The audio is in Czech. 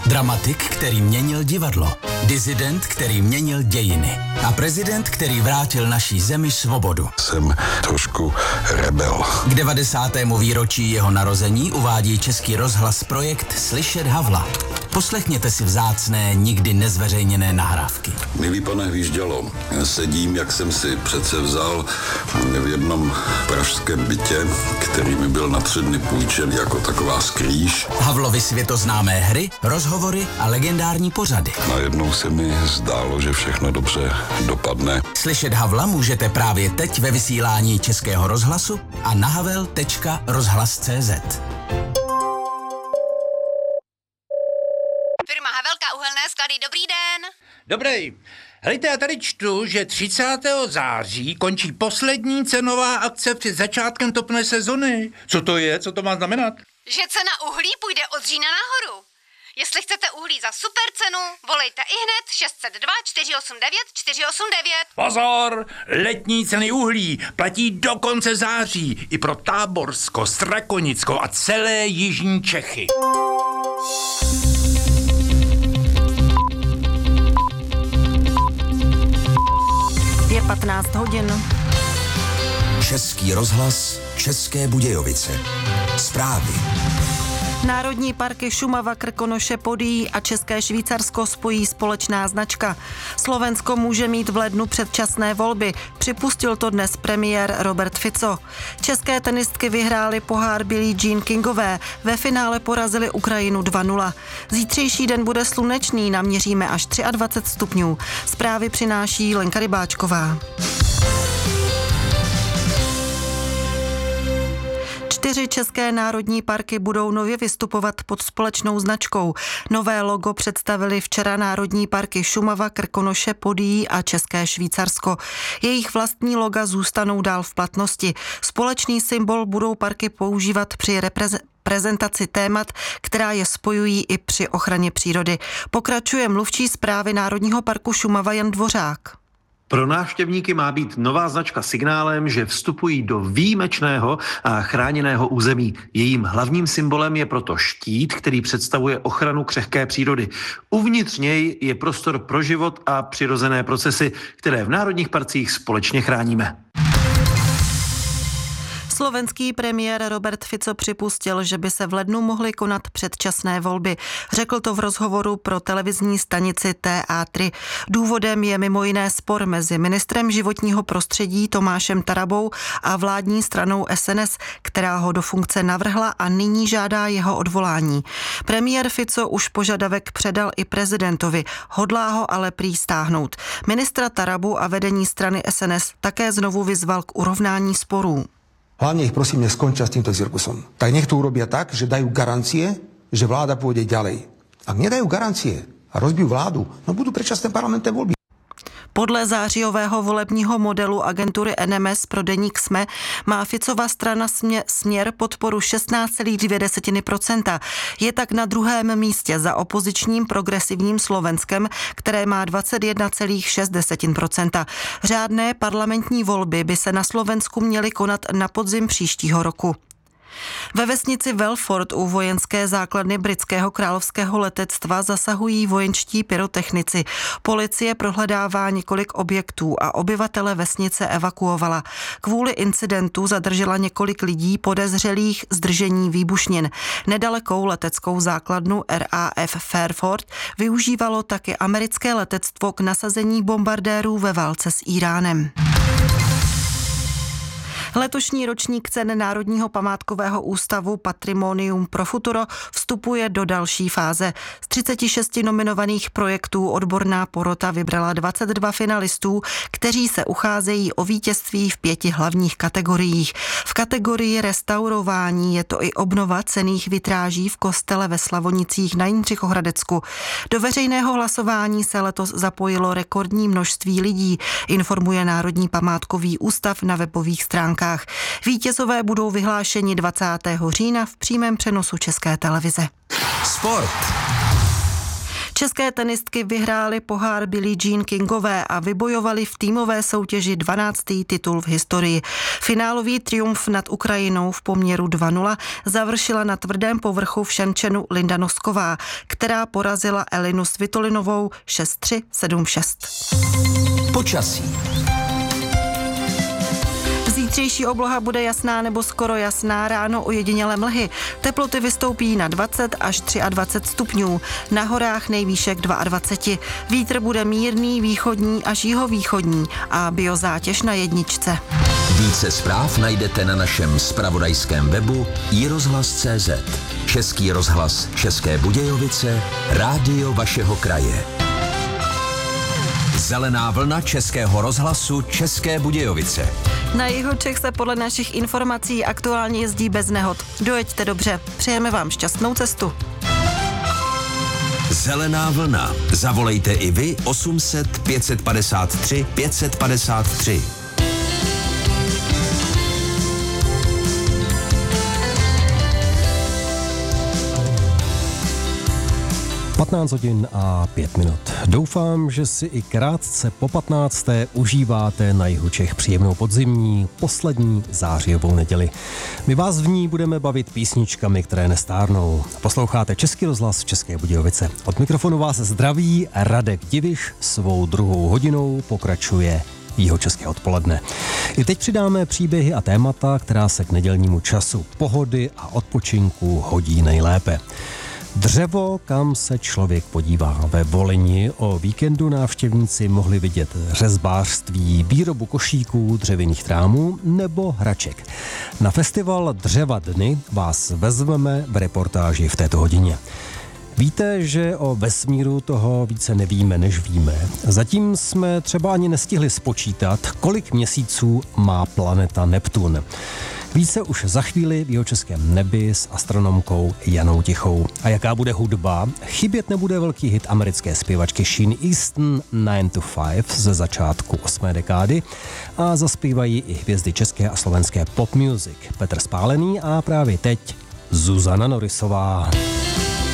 Dramatik, který měnil divadlo. Disident, který měnil dějiny. A prezident, který vrátil naší zemi svobodu. Jsem trošku rebel. K 90. výročí jeho narození uvádí Český rozhlas projekt Slyšet Havla. Poslechněte si vzácné, nikdy nezveřejněné nahrávky. Milý pane Hvíždělo, sedím, jak jsem si přece vzal v jednom pražském bytě, který mi byl na 3 dny půjčen jako taková skrýš. Havlovy světoznámé hry, rozhovory a legendární pořady. Najednou se mi zdálo, že všechno dobře dopadne. Slyšet Havla můžete právě teď ve vysílání Českého rozhlasu a na havel.rozhlas.cz. Firma Havelka uhelné sklady, dobrý den. Dobrý. Hejte, já tady čtu, že 30. září končí poslední cenová akce před začátkem topné sezony. Co to je? Co to má znamenat? Že cena uhlí půjde od října nahoru. Jestli chcete uhlí za super cenu, volejte ihned 602 489 489. Pozor! Letní ceny uhlí platí do konce září i pro Táborsko, Strakonicko a celé jižní Čechy. Je 15 hodin. Český rozhlas, České Budějovice. Zprávy. Národní parky Šumava, Krkonoše, Podyjí a České Švýcarsko spojí společná značka. Slovensko může mít v lednu předčasné volby. Připustil to dnes premiér Robert Fico. České tenistky vyhrály pohár Billie Jean Kingové. Ve finále porazili Ukrajinu 2-0. Zítřejší den bude slunečný, naměříme až 23 stupňů. Zprávy přináší Lenka Rybáčková. 4 české národní parky budou nově vystupovat pod společnou značkou. Nové logo představili včera národní parky Šumava, Krkonoše, Podyjí a České Švýcarsko. Jejich vlastní loga zůstanou dál v platnosti. Společný symbol budou parky používat při prezentaci témat, která je spojují i při ochraně přírody. Pokračuje mluvčí správy Národního parku Šumava Jan Dvořák. Pro návštěvníky má být nová značka signálem, že vstupují do výjimečného a chráněného území. Jejím hlavním symbolem je proto štít, který představuje ochranu křehké přírody. Uvnitř něj je prostor pro život a přirozené procesy, které v národních parcích společně chráníme. Slovenský premiér Robert Fico připustil, že by se v lednu mohly konat předčasné volby. Řekl to v rozhovoru pro televizní stanici TA3. Důvodem je mimo jiné spor mezi ministrem životního prostředí Tomášem Tarabou a vládní stranou SNS, která ho do funkce navrhla a nyní žádá jeho odvolání. Premiér Fico už požadavek předal i prezidentovi, hodlá ho ale prý stáhnout. Ministra Tarabu a vedení strany SNS také znovu vyzval k urovnání sporů. Hlavne ich prosím, neskončia s týmto cirkusom. Tak nech to urobia tak, že dajú garancie, že vláda pôjde ďalej. Ak nedajú garancie a rozbijú vládu, no budú predčasné parlamentné voľby. Podle zářijového volebního modelu agentury NMS pro deník SME má Ficova strana Směr podporu 16,2%. Je tak na druhém místě za opozičním Progresivním Slovenskem, které má 21,6%. Řádné parlamentní volby by se na Slovensku měly konat na podzim příštího roku. Ve vesnici Welford u vojenské základny britského královského letectva zasahují vojenští pyrotechnici. Policie prohledává několik objektů a obyvatele vesnice evakuovala. Kvůli incidentu zadržela několik lidí podezřelých z držení výbušnin. Nedalekou leteckou základnu RAF Fairford využívalo taky americké letectvo k nasazení bombardérů ve válce s Íránem. Letošní ročník cen Národního památkového ústavu Patrimonium pro futuro vstupuje do další fáze. Z 36 nominovaných projektů odborná porota vybrala 22 finalistů, kteří se ucházejí o vítězství v 5 hlavních kategoriích. V kategorii restaurování je to i obnova cenných vitráží v kostele ve Slavonicích na Jindřichohradecku. Do veřejného hlasování se letos zapojilo rekordní množství lidí, informuje Národní památkový ústav na webových stránkách. Vítězové budou vyhlášeni 20. října v přímém přenosu České televize. Sport. České tenistky vyhrály pohár Billie Jean Kingové a vybojovali v týmové soutěži 12. titul v historii. Finálový triumf nad Ukrajinou v poměru 2-0 završila na tvrdém povrchu v Shenzhenu Linda Nosková, která porazila Elinu Svitolinovou 6-3, 7-6. Počasí. Zítřejší obloha bude jasná nebo skoro jasná, ráno ojediněle mlhy. Teploty vystoupí na 20 až 23 stupňů, na horách nejvýše k 22. Vítr bude mírný, východní až jihovýchodní a biozátěž na 1. Více zpráv najdete na našem zpravodajském webu iRozhlas.cz. Český rozhlas České Budějovice, rádio vašeho kraje. Zelená vlna Českého rozhlasu České Budějovice. Na Jihočech se podle našich informací aktuálně jezdí bez nehod. Dojeďte dobře. Přejeme vám šťastnou cestu. Zelená vlna. Zavolejte i vy 800 553 553. 15 hodin a 5 minut. Doufám, že si i krátce po 15. užíváte na jihu Čech příjemnou podzimní, poslední zářijovou neděli. My vás v ní budeme bavit písničkami, které nestárnou. Posloucháte Český rozhlas České Budějovice. Od mikrofonu vás zdraví Radek Diviš, svou druhou hodinou pokračuje jihočeské odpoledne. I teď přidáme příběhy a témata, která se k nedělnímu času pohody a odpočinku hodí nejlépe. Dřevo, kam se člověk podívá. Ve Volyni o víkendu návštěvníci mohli vidět řezbářství, výrobu košíků, dřevěných trámů nebo hraček. Na festival Dřeva dny vás vezmeme v reportáži v této hodině. Víte, že o vesmíru toho více nevíme, než víme. Zatím jsme třeba ani nestihli spočítat, kolik měsíců má planeta Neptun. Více už za chvíli v jihočeském nebi s astronomkou Janou Tichou. A jaká bude hudba? Chybět nebude velký hit americké zpěvačky Sean Easton 9 to 5 ze začátku 8. dekády a zaspívají i hvězdy české a slovenské pop music Petr Spálený a právě teď Zuzana Norisová.